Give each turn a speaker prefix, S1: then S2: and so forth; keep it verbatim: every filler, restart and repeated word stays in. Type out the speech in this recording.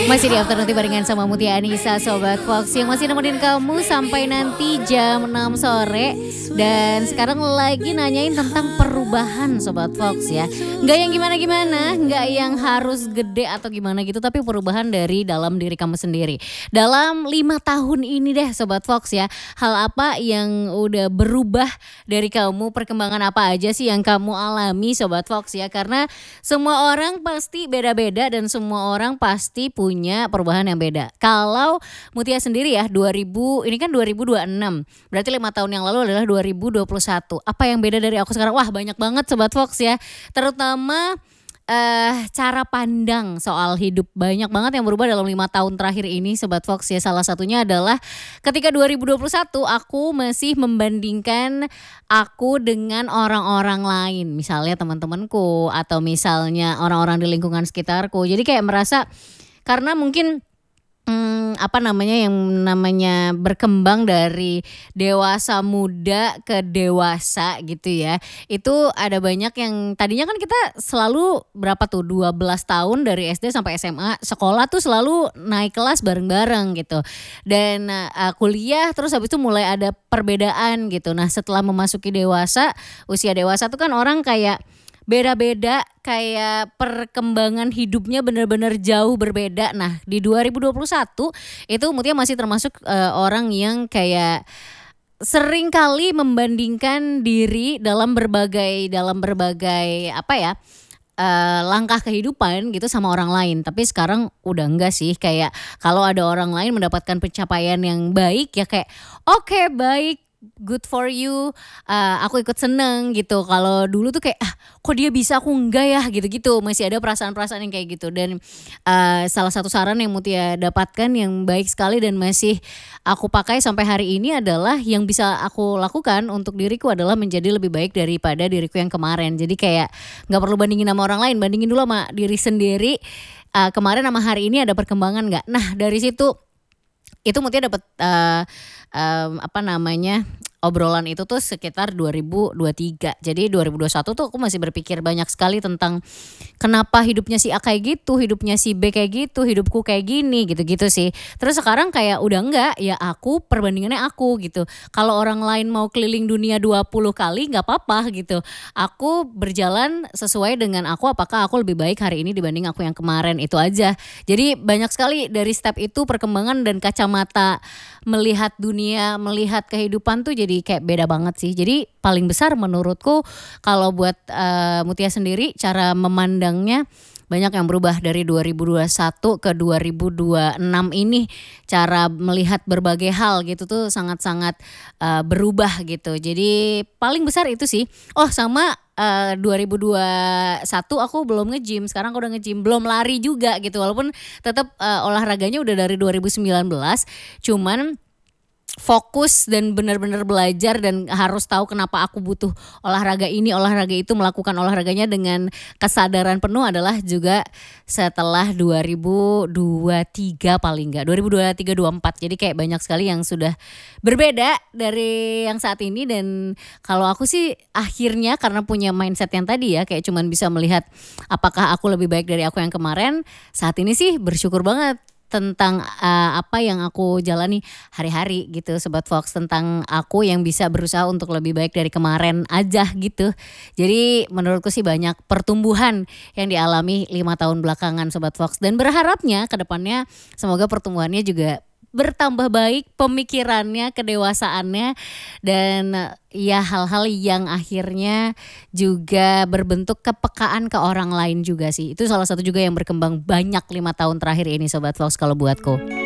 S1: Masih di Afternoon barengan sama Mutia Anissa, Sobat Fox yang masih nemenin kamu sampai nanti jam enam sore. Dan sekarang lagi nanyain tentang perubahan Sobat Fox ya. Nggak yang gimana-gimana, nggak yang harus gede atau gimana gitu, tapi perubahan dari dalam diri kamu sendiri. Dalam lima tahun ini deh Sobat Fox ya, hal apa yang udah berubah dari kamu, perkembangan apa aja sih yang kamu alami Sobat Fox ya. Karena semua orang pasti beda-beda dan semua orang pasti punya perubahan yang beda. Kalau Mutia sendiri ya dua ribu, ini kan dua ribu dua puluh enam. Berarti lima tahun yang lalu adalah dua ribu dua puluh satu. Apa yang beda dari aku sekarang? Wah, banyak banget Sobat Fox ya. Terutama Uh, cara pandang soal hidup, banyak banget yang berubah dalam lima tahun terakhir ini Sobat Fox ya. Salah satunya adalah ketika dua ribu dua puluh satu aku masih membandingkan aku dengan orang-orang lain. Misalnya teman-temanku atau misalnya orang-orang di lingkungan sekitarku. Jadi kayak merasa karena mungkin Hmm, apa namanya yang namanya berkembang dari dewasa muda ke dewasa gitu ya. Itu ada banyak yang tadinya kan kita selalu berapa tuh dua belas tahun dari S D sampai S M A sekolah tuh selalu naik kelas bareng-bareng gitu. Dan uh, kuliah terus habis itu mulai ada perbedaan gitu. Nah, setelah memasuki dewasa, usia dewasa tuh kan orang kayak beda-beda, kayak perkembangan hidupnya benar-benar jauh berbeda. Nah, di dua ribu dua puluh satu itu Mutia masih termasuk uh, orang yang kayak sering kali membandingkan diri dalam berbagai dalam berbagai apa ya? Uh, langkah kehidupan gitu sama orang lain. Tapi sekarang udah enggak sih, kayak kalau ada orang lain mendapatkan pencapaian yang baik ya kayak oke okay, baik, good for you, uh, aku ikut seneng gitu. Kalau dulu tuh kayak ah kok dia bisa aku enggak ya gitu-gitu. Masih ada perasaan-perasaan yang kayak gitu. Dan uh, salah satu saran yang Mutia dapatkan yang baik sekali dan masih aku pakai sampai hari ini adalah yang bisa aku lakukan untuk diriku adalah menjadi lebih baik daripada diriku yang kemarin. Jadi kayak gak perlu bandingin sama orang lain, bandingin dulu sama diri sendiri. Uh, kemarin sama hari ini ada perkembangan gak? Nah dari situ itu Mutia dapat uh, um, apa namanya obrolan itu tuh sekitar dua ribu dua puluh tiga. Jadi dua ribu dua puluh satu tuh aku masih berpikir banyak sekali tentang kenapa hidupnya si A kayak gitu, hidupnya si B kayak gitu, hidupku kayak gini gitu-gitu sih. Terus sekarang kayak udah enggak, ya aku perbandingannya aku gitu. Kalau orang lain mau keliling dunia dua puluh kali gak apa-apa gitu. Aku berjalan sesuai dengan aku, apakah aku lebih baik hari ini dibanding aku yang kemarin, itu aja. Jadi banyak sekali dari step itu perkembangan dan kacamata melihat dunia, melihat kehidupan tuh jadi kayak beda banget sih. Jadi paling besar menurutku kalau buat uh, Mutia sendiri cara memandangnya banyak yang berubah dari dua ribu dua puluh satu ke dua ribu dua puluh enam ini. Cara melihat berbagai hal gitu tuh sangat-sangat uh, berubah gitu. Jadi paling besar itu sih. Oh sama uh, dua ribu dua puluh satu aku belum nge-gym, sekarang aku udah nge-gym. Belum lari juga gitu, walaupun tetap uh, olahraganya udah dari dua ribu sembilan belas. Cuman fokus dan benar-benar belajar dan harus tahu kenapa aku butuh olahraga ini, olahraga itu, melakukan olahraganya dengan kesadaran penuh adalah juga setelah dua ribu dua puluh tiga paling enggak, dua ribu dua puluh tiga dua ribu dua puluh empat. Jadi kayak banyak sekali yang sudah berbeda dari yang saat ini. Dan kalau aku sih akhirnya karena punya mindset yang tadi ya, kayak cuman bisa melihat apakah aku lebih baik dari aku yang kemarin. Saat ini sih bersyukur banget tentang uh, apa yang aku jalani hari-hari gitu Sobat Fox, tentang aku yang bisa berusaha untuk lebih baik dari kemarin aja gitu. Jadi menurutku sih banyak pertumbuhan yang dialami lima tahun belakangan Sobat Fox, dan berharapnya ke depannya semoga pertumbuhannya juga bertambah baik, pemikirannya, kedewasaannya, dan ya hal-hal yang akhirnya juga berbentuk kepekaan ke orang lain juga sih. Itu salah satu juga yang berkembang banyak lima tahun terakhir ini Sobat Fox kalau buatku.